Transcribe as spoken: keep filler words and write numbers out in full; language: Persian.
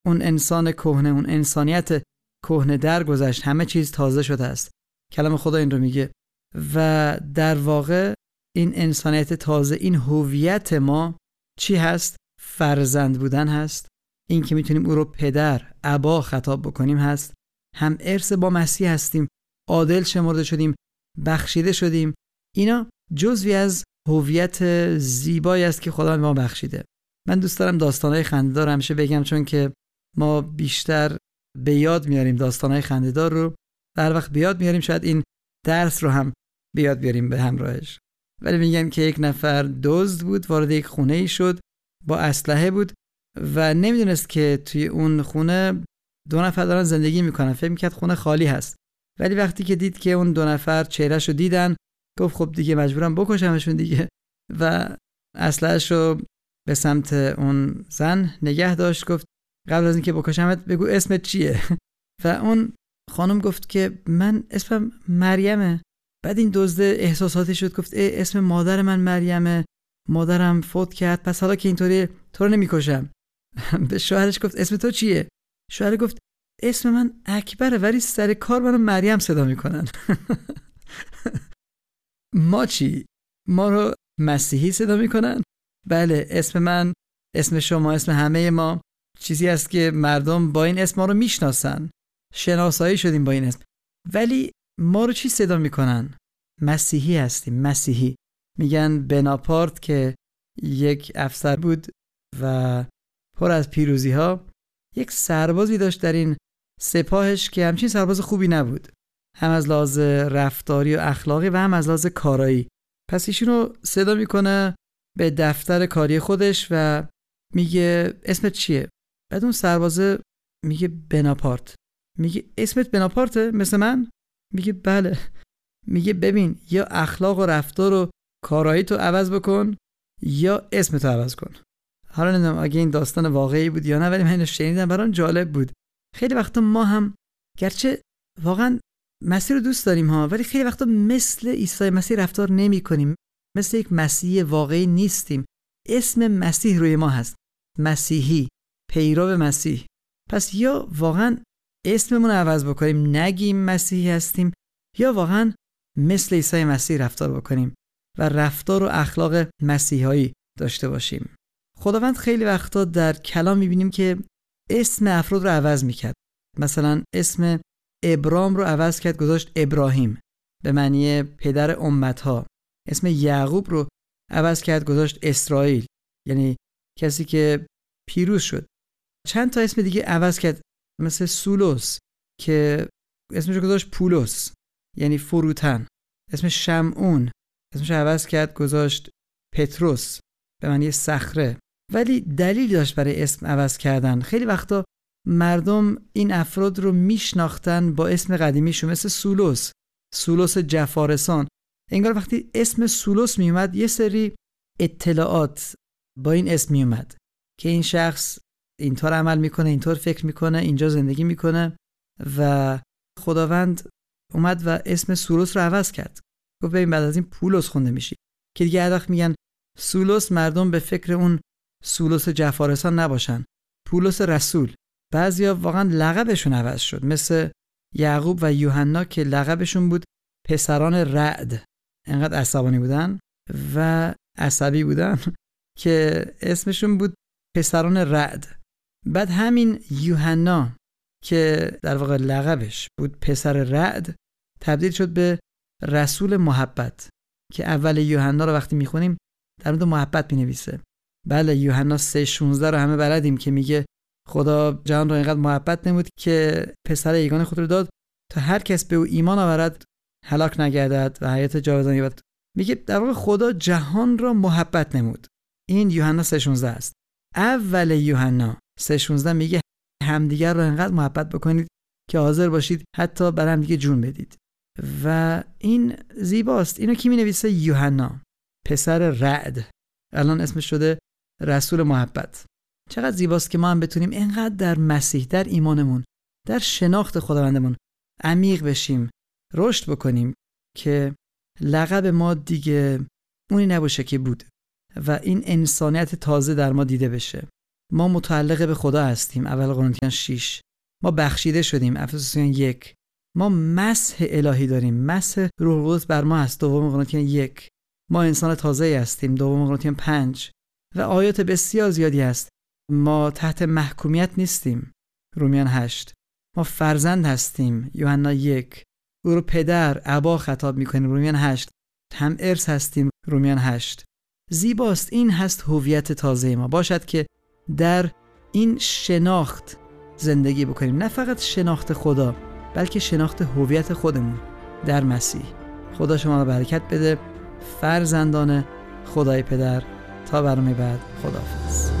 اون انسان کهنه، اون انسانیت کهنه درگذشت، همه چیز تازه شده است. کلام خدا این رو میگه و در واقع این انسانیت تازه، این هویت ما چی هست؟ فرزند بودن هست. این که میتونیم او رو پدر، ابا خطاب بکنیم هست. هم ارث با مسیح هستیم، عادل شمرده شدیم، بخشیده شدیم. اینا جزوی از هویت زیبایی است که خدا ما بخشیده. من دوست دارم داستانهای خنده‌دار همیشه بگم، چون که ما بیشتر به یاد میاریم داستانهای خنده‌دار رو. هر وقت به یاد میاریم شاید این درس رو هم به یاد بیاریم به همراهش. ولی میگن که یک نفر دزد بود، وارد یک خونه‌ای شد، با اسلحه بود و نمیدونست که توی اون خونه دو نفر دارن زندگی میکنن. فکر میکرد خونه خالی هست. ولی وقتی که دید که اون دو نفر چهرهشو دیدن، گفت خب دیگه مجبورم بکشمشون دیگه و اسلحه‌شو به سمت اون زن نگه داشت. گفت قبل از اینکه بکشمت بگو اسمت چیه؟ و اون خانم گفت که من اسمم مریمه. بعد این دزد احساساتی شد، گفت اسم مادر من مریمه، مادرم فوت کرد، پس حالا که اینطوری تو رو نمیکشم. به شوهرش گفت اسم تو چیه؟ شوهر گفت اسم من اکبره، ولی سر کار منو مریم صدا میکنن. ما چی؟ ما رو مسیحی صدا میکنن؟ بله، اسم من، اسم شما، اسم همه ما چیزی است که مردم با این اسم ما رو میشناسن، شناسایی شدیم با این اسم. ولی ما رو چی صدا میکنن؟ مسیحی هستیم، مسیحی. میگن بناپارت که یک افسر بود و پر از پیروزی ها، یک سربازی داشت در این سپاهش که همچین سرباز خوبی نبود، هم از لحاظ رفتاری و اخلاقی و هم از لحاظ کارایی. پس ایشون رو صدا میکنه به دفتر کاری خودش و میگه اسمت چیه؟ بعد اون سربازه میگه بناپارت. میگه اسمت بناپارته مثل من؟ میگه بله. میگه ببین، یا اخلاق و رفتار و کارایی تو عوض بکن یا اسمتو عوض کن. حالا نمیدونم اگه این داستان واقعی بود یا نه، ولی من اینو شنیدم، برام جالب بود. خیلی وقتا ما هم گرچه واقعا مسیح رو دوست داریم ها، ولی خیلی وقتا مثل عیسی مسیح رفتار نمی کنیم، مثل یک مسیح واقعی نیستیم. اسم مسیح روی ما هست، مسیحی، پیرو مسیح. پس یا واقعا اسممون رو عوض بکنیم، نگیم مسیحی هستیم، یا واقعا مثل عیسی مسیح رفتار بکنیم و رفتار و اخلاق مسیحایی داشته باشیم. خداوند خیلی وقتا در کلام میبینیم که اسم افراد رو عوض میکرد. مثلا اسم ابرام رو عوض کرد، گذاشت ابراهیم به معنی پدر امتها. اسم یعقوب رو عوض کرد، گذاشت اسرائیل، یعنی کسی که پیروز شد. چند تا اسم دیگه عوض کرد، مثل سولوس که اسمش رو گذاشت پولس، یعنی فروتن. اسم شمعون اسمش عوض کرد، گذاشت پتروس به معنی صخره. ولی دلیل داشت برای اسم عوض کردن. خیلی وقتا مردم این افراد رو میشناختن با اسم قدیمیشون، مثل سولوس، سولوس جفارسان. انگار وقتی اسم سولوس میومد یه سری اطلاعات با این اسم میومد که این شخص اینطور عمل میکنه، اینطور فکر میکنه، اینجا زندگی میکنه. و خداوند اومد و اسم سولوس رو عوض کرد، گفت ببین بعد از این پولس خونده میشی. که دیگه هر وقت میگن سولوس، مردم به فکر اون سولوس جفارسان نباشن، پولس رسول. بعضیا واقعا لقبشون عوض شد، مثل یعقوب و یوحنا که لقبشون بود پسران رعد. انقدر عصبانی بودن و عصبی بودن که اسمشون بود پسران رعد. بعد همین یوحنا که در واقع لقبش بود پسر رعد، تبدیل شد به رسول محبت، که اول یوحنا رو وقتی میخونیم در مورد محبت مینویسه. بله، یوحنا سه شانزده رو همه بلدیم که میگه خدا جهان رو اینقدر محبت نمود که پسر یگانه خود رو داد تا هر کس به او ایمان آورد هلاک نگردد و حیات جاودانه یابد. میگه در واقع خدا جهان را محبت نمود. این یوحنا سه شانزده است. اول یوحنا سه شانزده میگه همدیگر رو اینقدر محبت بکنید که حاضر باشید حتی بر هم دیگه جون بدید. و این زیباست. اینو کی مینویسه؟ یوحنا پسر رعد، الان اسمش شده رسول محبت. چقدر زیباست که ما هم بتونیم اینقدر در مسیح، در ایمانمون، در شناخت خداوندمون عمیق بشیم، رشد بکنیم که لقب ما دیگه اونی نباشه که بود و این انسانیت تازه در ما دیده بشه. ما متعلق به خدا هستیم، اول قرنتیان شش. ما بخشیده شدیم، افسوسیان یک. ما مسح الهی داریم، مسح روح القدس بر ما هست، دوم قرنتیان یک. ما انسان تازه هستیم، دوم قرنتیان پنج. و آیات بسیار زیادی هست. ما تحت محکومیت نیستیم، رومیان هشت. ما فرزند هستیم، یوحنا یک. او رو پدر، ابا خطاب میکنیم، رومیان هشت. هم ارث هستیم، رومیان هشت. زیباست، این هست هویت تازه ما. باشد که در این شناخت زندگی بکنیم، نه فقط شناخت خدا بلکه شناخت هویت خودمون در مسیح. خدا شما رو برکت بده. فرزندان خدای پدر، تا برنامه بعد، خداحافظ.